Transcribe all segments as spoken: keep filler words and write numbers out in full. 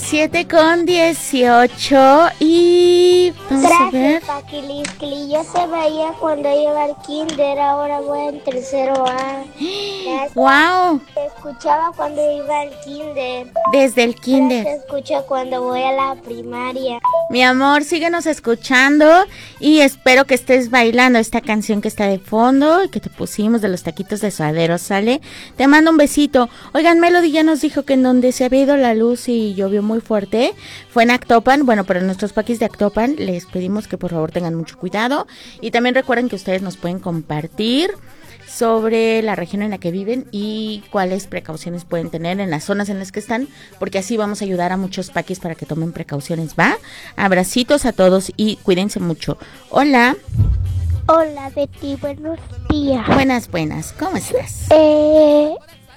siete con dieciocho y vamos a ver. Gracias, Paquilisquili. Yo se veía cuando iba al kinder, ahora voy en tercero A. ¡Wow! Te escuchaba cuando iba al kinder. Desde el Ahora kinder. te escucho cuando voy a la primaria. Mi amor, síguenos escuchando y espero que estés bailando esta canción que está de fondo y que te pusimos de los taquitos de suadero, ¿sale? Te mando un besito. Oigan, Melody ya nos dijo que en donde se había ido la luz y llovió muy fuerte fue en Actopan. Bueno, para nuestros paquis de Actopan les pedimos que por favor tengan mucho cuidado y también recuerden que ustedes nos pueden compartir sobre la región en la que viven y cuáles precauciones pueden tener en las zonas en las que están, porque así vamos a ayudar a muchos paquis para que tomen precauciones, ¿va? Abracitos a todos y cuídense mucho. Hola. Hola, Betty, buenos días. Buenas, buenas. ¿Cómo estás? Eh,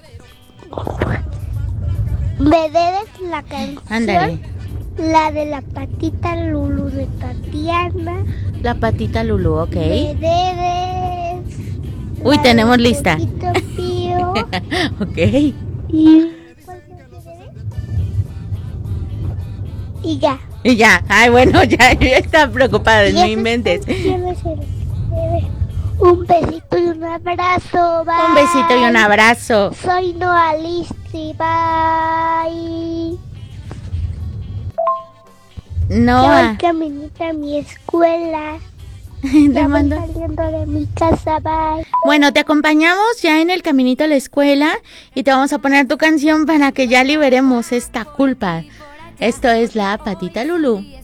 me debes la canción. Ándale. La de la patita Lulu de Tatiana. La patita Lulu, ok. Me debes. Uy, la tenemos del lista. Poquito Pío. Ok. Y, ¿cuál más me debe? Y ya. Y ya. Ay, bueno, ya, yo ya estaba preocupada, Y no esas inventes. canciones se las debe. Un besito y un abrazo. Bye. Un besito y un abrazo. Soy Noa Listi. Bye. No. Ya voy caminito a mi escuela. Te Ya voy mando. saliendo de mi casa. Bye. Bueno, te acompañamos ya en el caminito a la escuela y te vamos a poner tu canción para que ya liberemos esta culpa. Esto es la patita Lulu.